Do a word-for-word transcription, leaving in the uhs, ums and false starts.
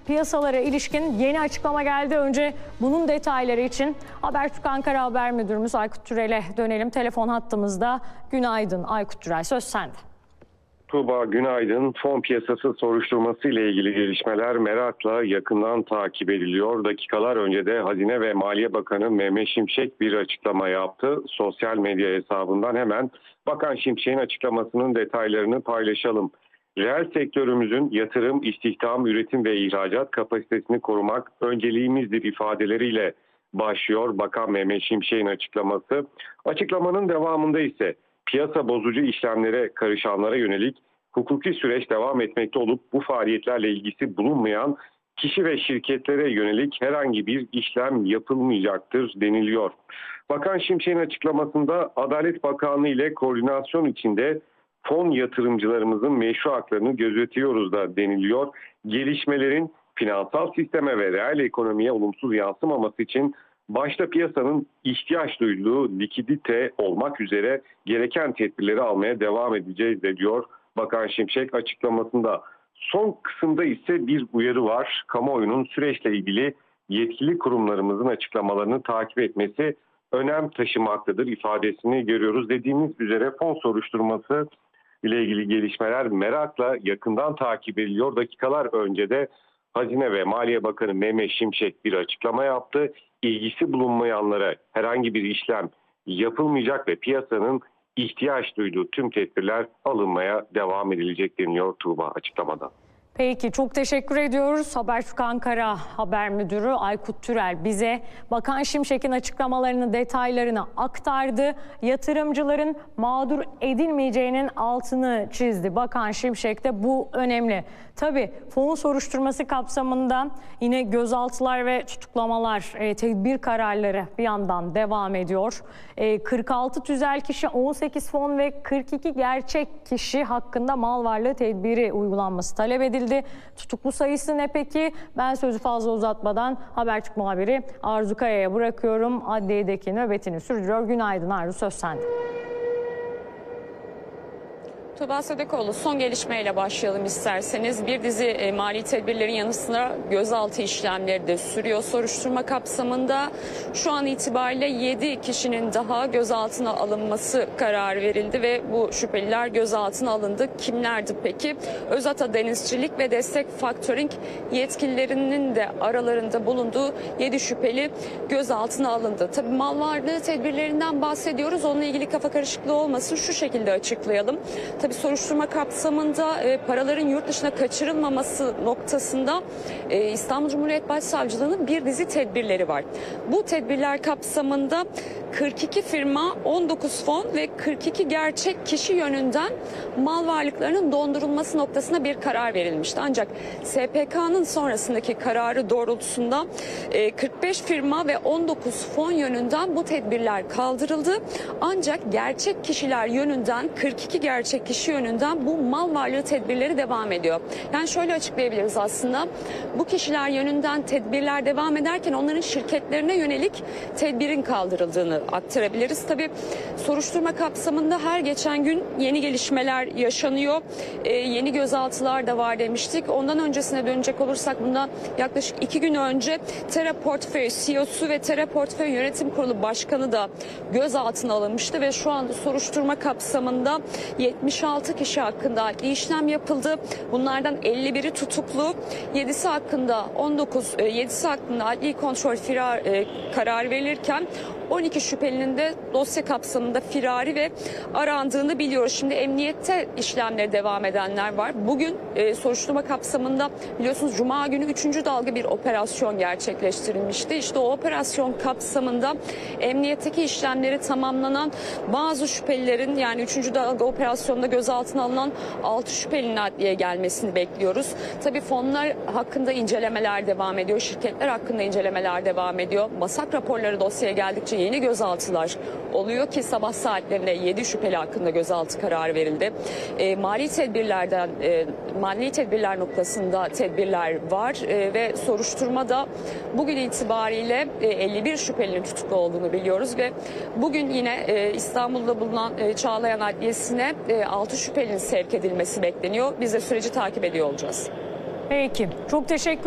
piyasalara ilişkin yeni açıklama geldi. Önce bunun detayları için Habertürk Ankara Haber Müdürümüz Aykut Türel'e dönelim. Telefon hattımızda. Günaydın Aykut Türel, söz sende. Tuğba günaydın. Fon piyasası soruşturması ile ilgili gelişmeler merakla yakından takip ediliyor. Dakikalar önce de Hazine ve Maliye Bakanı Mehmet Şimşek bir açıklama yaptı. Sosyal medya hesabından hemen Bakan Şimşek'in açıklamasının detaylarını paylaşalım. Reel sektörümüzün yatırım, istihdam, üretim ve ihracat kapasitesini korumak önceliğimizdir ifadeleriyle başlıyor Bakan Mehmet Şimşek'in açıklaması. Açıklamanın devamında ise piyasa bozucu işlemlere karışanlara yönelik hukuki süreç devam etmekte olup bu faaliyetlerle ilgisi bulunmayan kişi ve şirketlere yönelik herhangi bir işlem yapılmayacaktır deniliyor. Bakan Şimşek'in açıklamasında Adalet Bakanlığı ile koordinasyon içinde fon yatırımcılarımızın meşru haklarını gözetiyoruz da deniliyor. Gelişmelerin finansal sisteme ve reel ekonomiye olumsuz yansımaması için başta piyasanın ihtiyaç duyduğu likidite olmak üzere gereken tedbirleri almaya devam edeceğiz de diyor Bakan Şimşek açıklamasında. Son kısımda ise bir uyarı var. Kamuoyunun süreçle ilgili yetkili kurumlarımızın açıklamalarını takip etmesi önem taşımaktadır ifadesini görüyoruz. Dediğimiz üzere fon soruşturması ile ilgili gelişmeler merakla yakından takip ediliyor. Dakikalar önce de Hazine ve Maliye Bakanı Mehmet Şimşek bir açıklama yaptı. İlgisi bulunmayanlara herhangi bir işlem yapılmayacak ve piyasanın ihtiyaç duyduğu tüm tedbirler alınmaya devam edilecek deniliyor Tuğba açıklamada. Peki, çok teşekkür ediyoruz. Habertürk Ankara Haber Müdürü Aykut Türel bize Bakan Şimşek'in açıklamalarını, detaylarını aktardı. Yatırımcıların mağdur edilmeyeceğinin altını çizdi Bakan Şimşek de, bu önemli. Tabii fon soruşturması kapsamında yine gözaltılar ve tutuklamalar, e, tedbir kararları bir yandan devam ediyor. E, kırk altı tüzel kişi, on sekiz fon ve kırk iki gerçek kişi hakkında mal varlığı tedbiri uygulanması talep edildi. Tutuklu sayısı ne peki? Ben sözü fazla uzatmadan Habertürk muhabiri Arzu Kaya'ya bırakıyorum. Adliyedeki nöbetini sürdürüyor. Günaydın Arzu, söz sende. Tuğba Södekoğlu, son gelişmeyle başlayalım isterseniz. Bir dizi e, mali tedbirlerin yanı sıra gözaltı işlemleri de sürüyor. Soruşturma kapsamında şu an itibariyle yedi kişinin daha gözaltına alınması kararı verildi ve bu şüpheliler gözaltına alındı. Kimlerdi peki? Özata Denizcilik ve Destek Faktörink yetkililerinin de aralarında bulunduğu yedi şüpheli gözaltına alındı. Tabii mal varlığı tedbirlerinden bahsediyoruz. Onunla ilgili kafa karışıklığı olmasın, şu şekilde açıklayalım. Tabii soruşturma kapsamında e, paraların yurt dışına kaçırılmaması noktasında e, İstanbul Cumhuriyet Başsavcılığı'nın bir dizi tedbirleri var. Bu tedbirler kapsamında kırk iki firma, on dokuz fon ve kırk iki gerçek kişi yönünden mal varlıklarının dondurulması noktasına bir karar verilmişti. Ancak S P K'nın sonrasındaki kararı doğrultusunda e, kırk beş firma ve on dokuz fon yönünden bu tedbirler kaldırıldı. Ancak gerçek kişiler yönünden, kırk iki gerçek kişi yönünden bu mal varlığı tedbirleri devam ediyor. Yani şöyle açıklayabiliriz aslında. Bu kişiler yönünden tedbirler devam ederken onların şirketlerine yönelik tedbirin kaldırıldığını aktarabiliriz. Tabii soruşturma kapsamında her geçen gün yeni gelişmeler yaşanıyor. Ee, yeni gözaltılar da var demiştik. Ondan öncesine dönecek olursak, bundan yaklaşık iki gün önce Tera Portföy C E O'su ve Tera Portföy Yönetim Kurulu Başkanı da gözaltına alınmıştı ve şu anda soruşturma kapsamında yetmiş altı kişi hakkında adli işlem yapıldı. Bunlardan elli biri tutuklu, yedisi hakkında on dokuz yedisi hakkında adli kontrol firar e, kararı verilirken on iki şüphelinin de dosya kapsamında firari ve arandığını biliyoruz. Şimdi emniyette işlemleri devam edenler var. Bugün e, soruşturma kapsamında biliyorsunuz Cuma günü üçüncü dalga bir operasyon gerçekleştirilmişti. İşte o operasyon kapsamında emniyetteki işlemleri tamamlanan bazı şüphelilerin, yani üçüncü dalga operasyonda gözaltına alınan altı şüphelinin adliyeye gelmesini bekliyoruz. Tabii fonlar hakkında incelemeler devam ediyor. Şirketler hakkında incelemeler devam ediyor. Masak raporları dosyaya geldikçe yeni gözaltılar oluyor ki sabah saatlerinde yedi şüpheli hakkında gözaltı kararı verildi. E, mali tedbirlerden, e, mali tedbirler noktasında tedbirler var e, ve soruşturmada bugün itibariyle e, elli bir şüphelinin tutuklu olduğunu biliyoruz ve bugün yine e, İstanbul'da bulunan e, Çağlayan Adliyesi'ne e, altı şüphelinin sevk edilmesi bekleniyor. Biz de süreci takip ediyor olacağız. Peki, çok teşekkür